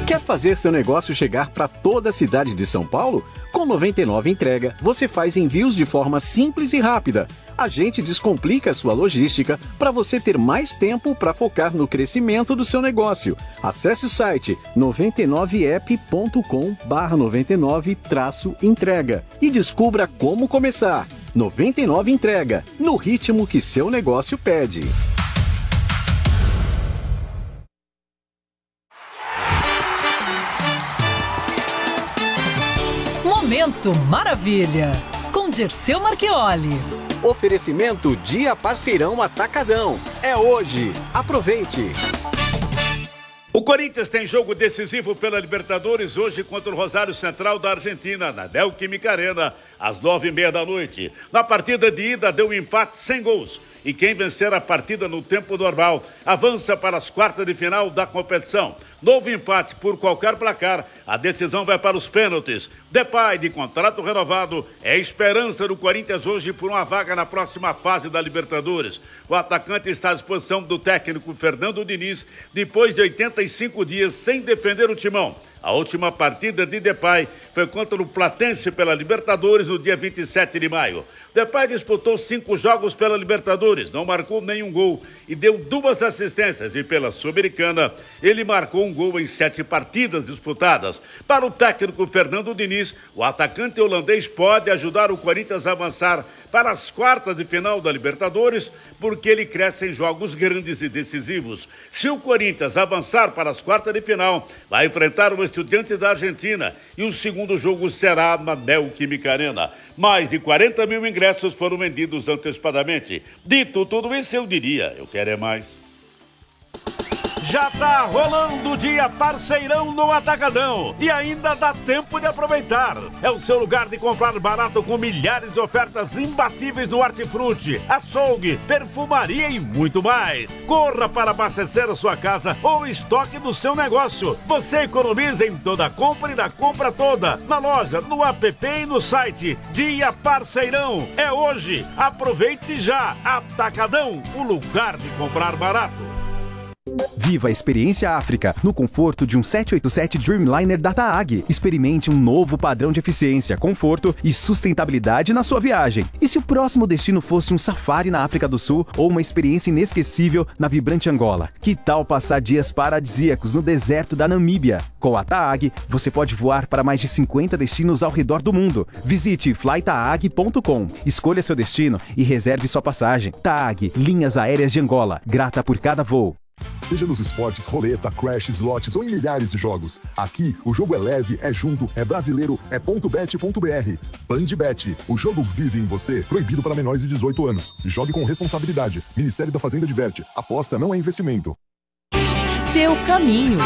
Quer fazer seu negócio chegar para toda a cidade de São Paulo? Com 99 Entrega, você faz envios de forma simples e rápida. A gente descomplica a sua logística para você ter mais tempo para focar no crescimento do seu negócio. Acesse o site 99app.com/99-entrega e descubra como começar. 99 Entrega, no ritmo que seu negócio pede. Momento Maravilha, com Dirceu Marchioli. Oferecimento Dia Parceirão Atacadão. É hoje. Aproveite. O Corinthians tem jogo decisivo pela Libertadores hoje contra o Rosário Central da Argentina, na Neoquímica Arena, às 9h30 da noite. Na partida de ida deu um empate sem gols. E quem vencer a partida no tempo normal avança para as quartas de final da competição. Novo empate por qualquer placar, a decisão vai para os pênaltis. Depay, de contrato renovado, é a esperança do Corinthians hoje por uma vaga na próxima fase da Libertadores. O atacante está à disposição do técnico Fernando Diniz, depois de 85 dias sem defender o timão. A última partida de Depay foi contra o Platense pela Libertadores no dia 27 de maio. Depay disputou 5 jogos pela Libertadores, não marcou nenhum gol e deu 2 assistências. E pela Sul-Americana, ele marcou um gol em 7 partidas disputadas. Para o técnico Fernando Diniz, o atacante holandês pode ajudar o Corinthians a avançar para as quartas de final da Libertadores, porque ele cresce em jogos grandes e decisivos. Se o Corinthians avançar para as quartas de final, vai enfrentar o Estudiantes da Argentina e o segundo jogo será na Neoquímica Arena. Mais de 40 mil ingressos foram vendidos antecipadamente. Dito tudo isso, eu diria, eu quero é mais. Já tá rolando o Dia Parceirão no Atacadão e ainda dá tempo de aproveitar. É o seu lugar de comprar barato com milhares de ofertas imbatíveis no hortifruti, açougue, perfumaria e muito mais. Corra para abastecer a sua casa ou estoque do seu negócio. Você economiza em toda a compra e na compra toda. Na loja, no app e no site. Dia Parceirão é hoje. Aproveite já. Atacadão, o lugar de comprar barato. Viva a experiência África, no conforto de um 787 Dreamliner da TAAG. Experimente um novo padrão de eficiência, conforto e sustentabilidade na sua viagem. E se o próximo destino fosse um safari na África do Sul ou uma experiência inesquecível na vibrante Angola? Que tal passar dias paradisíacos no deserto da Namíbia? Com a TAAG, você pode voar para mais de 50 destinos ao redor do mundo. Visite flytaag.com, escolha seu destino e reserve sua passagem. TAAG, Linhas Aéreas de Angola, grata por cada voo. Seja nos esportes, roleta, crash, slots ou em milhares de jogos. Aqui, o jogo é leve, é junto, é brasileiro, é .bet.br. Bandbet, o jogo vive em você. Proibido para menores de 18 anos. Jogue com responsabilidade. Ministério da Fazenda diverte. Aposta não é investimento. Seu caminho.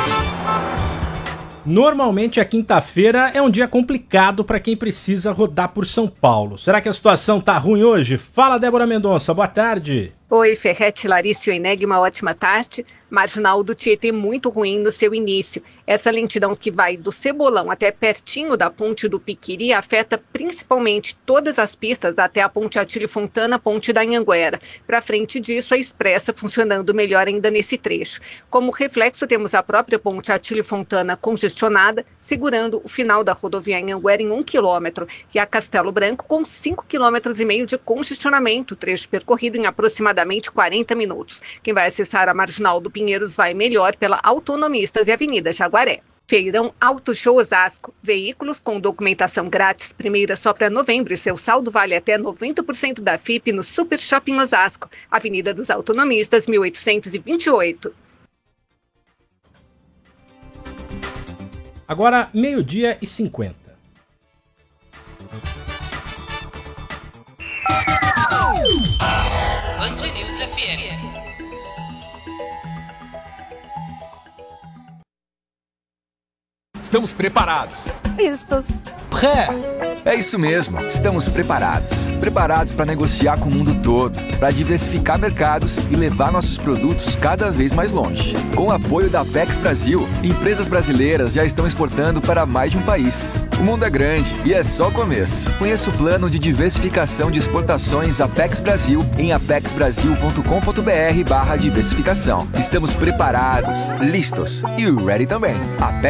Normalmente a quinta-feira é um dia complicado para quem precisa rodar por São Paulo. Será que a situação tá ruim hoje? Fala, Débora Mendonça, boa tarde. Oi, Ferretti, Larissa e Eneg, uma ótima tarde. Marginal do Tietê muito ruim no seu início. Essa lentidão que vai do Cebolão até pertinho da ponte do Piquiri afeta principalmente todas as pistas até a ponte Atílio Fontana, ponte da Anhanguera. Para frente disso, a expressa funcionando melhor ainda nesse trecho. Como reflexo, temos a própria ponte Atílio Fontana congestionada, segurando o final da rodovia Anhanguera em 1 km e a Castelo Branco com 5,5 km de congestionamento, trecho percorrido em aproximadamente 40 minutos. Quem vai acessar a Marginal do Pinheiros vai melhor pela Autonomistas e Avenida Jaguaré. Feirão Auto Show Osasco. Veículos com documentação grátis, primeira só para novembro e seu saldo vale até 90% da FIP no Super Shopping Osasco. Avenida dos Autonomistas, 1828. Agora, 12h50. Band News FM. Estamos preparados. Estos. É isso mesmo, estamos preparados. Preparados para negociar com o mundo todo, para diversificar mercados e levar nossos produtos cada vez mais longe. Com o apoio da Apex Brasil, empresas brasileiras já estão exportando para mais de um país. O mundo é grande e é só o começo. Conheça o plano de diversificação de exportações Apex Brasil em apexbrasil.com.br/diversificação. Estamos preparados, listos e ready também. Apex